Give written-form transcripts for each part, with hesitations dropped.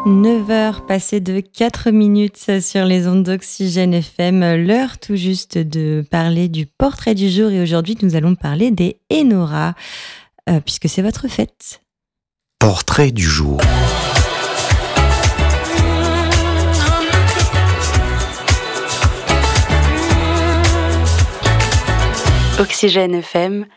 9h passées de 4 minutes sur les ondes d'Oxygène FM. L'heure tout juste de parler du portrait du jour et aujourd'hui nous allons parler des Enora, puisque c'est votre fête. Portrait du jour. Oxygène FM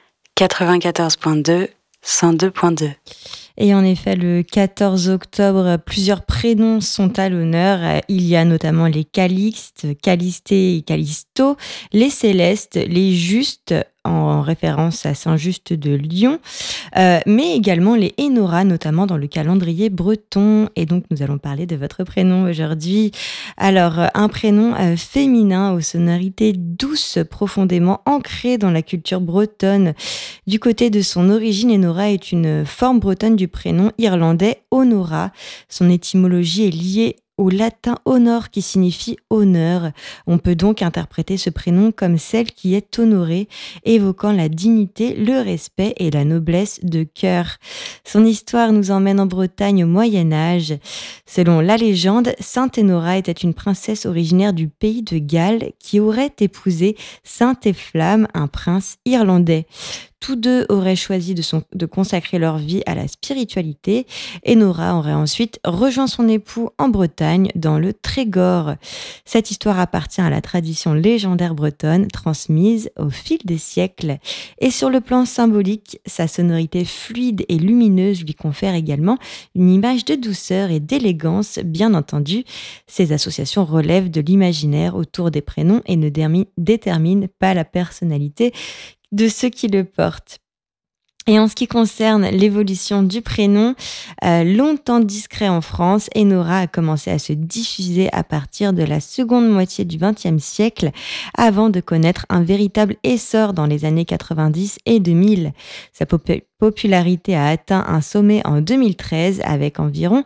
94.2, 102.2. Et en effet, le 14 octobre, plusieurs prénoms sont à l'honneur. Il y a notamment les Calixtes, Calisté et Calisto, les Célestes, les Justes, en référence à Saint-Just de Lyon, mais également les Enora, notamment dans le calendrier breton. Et donc, nous allons parler de votre prénom aujourd'hui. Alors, un prénom féminin aux sonorités douces, profondément ancrées dans la culture bretonne. Du côté de son origine, Enora est une forme bretonne du prénom irlandais Honora. Son étymologie est liée au latin honor qui signifie honneur. On peut donc interpréter ce prénom comme celle qui est honorée, évoquant la dignité, le respect et la noblesse de cœur. Son histoire nous emmène en Bretagne au Moyen-Âge. Selon la légende, Sainte Enora était une princesse originaire du pays de Galles qui aurait épousé Saint Efflam, un prince irlandais. Tous deux auraient choisi de consacrer leur vie à la spiritualité. Enora aurait ensuite rejoint son époux en Bretagne, dans le Trégor. Cette histoire appartient à la tradition légendaire bretonne, transmise au fil des siècles. Et sur le plan symbolique, sa sonorité fluide et lumineuse lui confère également une image de douceur et d'élégance, bien entendu. Ces associations relèvent de l'imaginaire autour des prénoms et ne déterminent pas la personnalité de ceux qui le portent. Et en ce qui concerne l'évolution du prénom, longtemps discret en France, Enora a commencé à se diffuser à partir de la seconde moitié du XXe siècle, avant de connaître un véritable essor dans les années 90 et 2000. Sa popularité a atteint un sommet en 2013 avec environ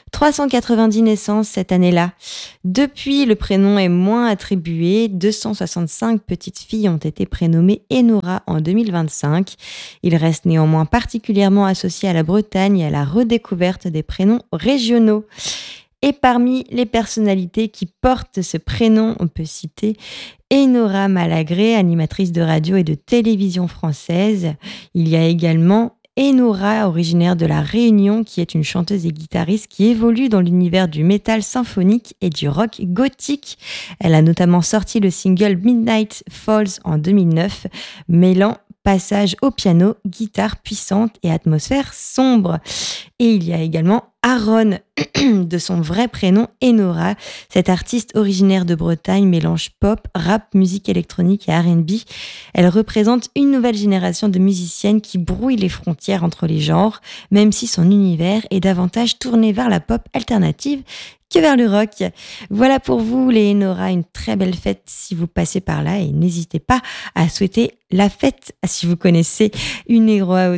390 naissances cette année-là. Depuis, le prénom est moins attribué. 265 petites filles ont été prénommées Enora en 2025. Il reste néanmoins particulièrement associé à la Bretagne et à la redécouverte des prénoms régionaux. Et parmi les personnalités qui portent ce prénom, on peut citer Enora Malagré, animatrice de radio et de télévision française. Il y a également Enora, originaire de La Réunion, qui est une chanteuse et guitariste qui évolue dans l'univers du métal symphonique et du rock gothique. Elle a notamment sorti le single Midnight Falls en 2009, mêlant passage au piano, guitare puissante et atmosphère sombre. Et il y a également Aaron, de son vrai prénom Enora. Cette artiste originaire de Bretagne mélange pop, rap, musique électronique et R&B. Elle représente une nouvelle génération de musiciennes qui brouillent les frontières entre les genres, même si son univers est davantage tourné vers la pop alternative que vers le rock. Voilà pour vous les Enora, une très belle fête si vous passez par là et n'hésitez pas à souhaiter la fête si vous connaissez une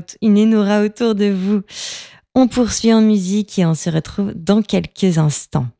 Enora autour de vous. On poursuit en musique et on se retrouve dans quelques instants.